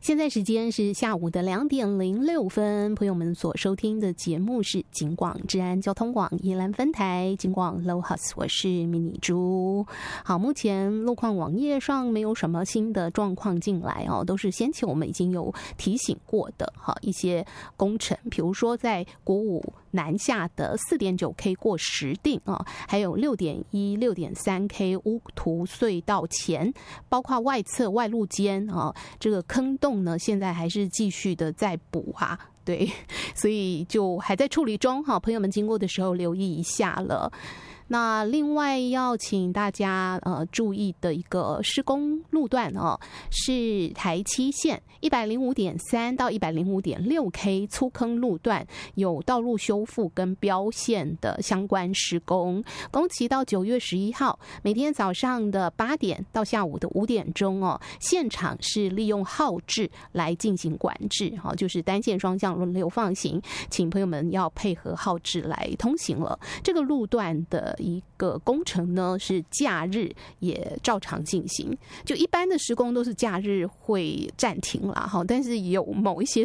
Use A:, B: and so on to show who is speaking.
A: 现在时间是下午的2:06，朋友们所收听的节目是警广治安交通网宜兰分台警广 Low House， 我是迷你猪。好，目前路况网页上没有什么新的状况进来哦，都是先前我们已经有提醒过的一些工程，比如说在国五南下的 4.9K 过石碇还有 6.1、6.3K 乌图隧道前，包括外侧外路间这个坑洞呢，现在还是继续的在补对，所以就还在处理中朋友们经过的时候留意一下了。那另外要请大家注意的一个施工路段是台七线 105.3 到 105.6K 粗坑路段有道路修复跟标线的相关施工，工期到9月11号，每天早上的8点到下午的5点钟现场是利用号志来进行管制就是单线双向轮流放行，请朋友们要配合号志来通行了。这个路段的一个工程呢是假日也照常进行，就一般的施工都是假日会暂停啦但是有某一些